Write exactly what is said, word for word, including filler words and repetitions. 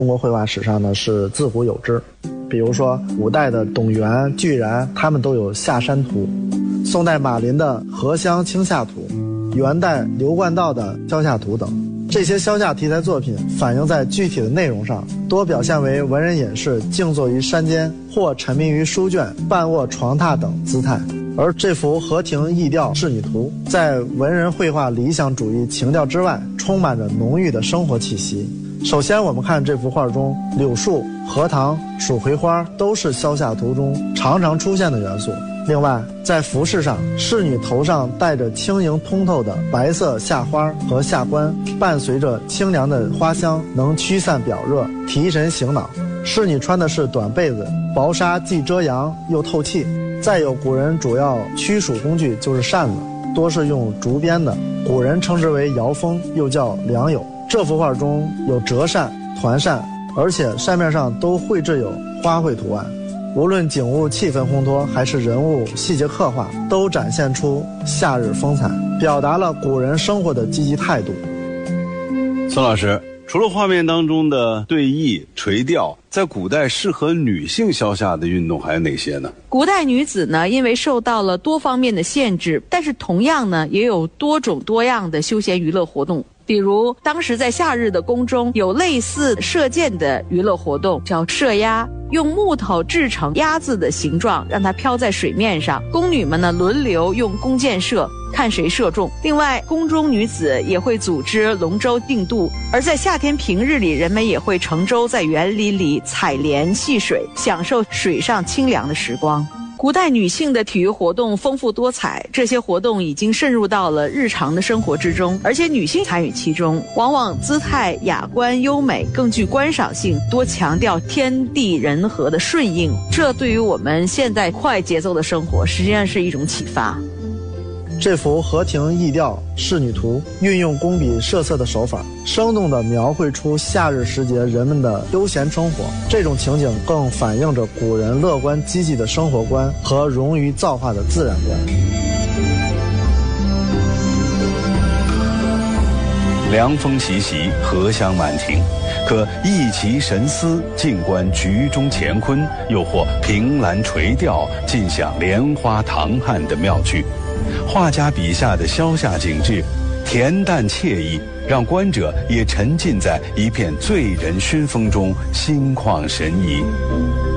中国绘画史上呢是自古有之。比如说古代的董源、巨然，他们都有下山图；宋代马林的荷香倾夏图，元代刘冠道的消夏图等。这些消夏题材作品反映在具体的内容上，多表现为文人隐士静坐于山间，或沉迷于书卷、半卧床榻等姿态。而这幅河亭异调仕女图，在文人绘画理想主义情调之外，充满着浓郁的生活气息。首先我们看这幅画中，柳树、荷塘、蜀葵花都是消夏图中常常出现的元素。另外，在服饰上，仕女头上戴着轻盈通透的白色夏花和夏冠，伴随着清凉的花香，能驱散表热，提神醒脑。仕女穿的是短被子，薄纱既遮阳又透气。再有，古人主要驱暑工具就是扇子，多是用竹编的，古人称之为摇风，又叫良友。这幅画中有折扇、团扇，而且扇面上都绘制有花卉图案。无论景物气氛烘托，还是人物细节刻画，都展现出夏日风采，表达了古人生活的积极态度。 孙老师，除了画面当中的对弈、垂钓，在古代适合女性消夏的运动还有哪些呢？ 古代女子呢，因为受到了多方面的限制，但是同样呢，也有多种多样的休闲娱乐活动。比如当时在夏日的宫中有类似射箭的娱乐活动，叫射鸭，用木头制成鸭子的形状，让它飘在水面上，宫女们呢轮流用弓箭射，看谁射中。另外，宫中女子也会组织龙舟竞渡，而在夏天平日里，人们也会乘舟在园林里采莲戏水，享受水上清凉的时光。古代女性的体育活动丰富多彩，这些活动已经渗入到了日常的生活之中，而且女性参与其中，往往姿态雅观优美，更具观赏性，多强调天地人和的顺应。这对于我们现在快节奏的生活，实际上是一种启发。 这幅河亭异调仕女图运用工笔设色的手法，生动地描绘出夏日时节人们的悠闲生活。这种情景更反映着古人乐观积极的生活观和融于造化的自然观。 凉风习习，荷香满庭，可逸其神思，静观局中乾坤，又或凭栏垂钓，尽享莲花唐汉的妙趣。画家笔下的消夏景致，恬淡惬意，让观者也沉浸在一片醉人熏风中，心旷神怡。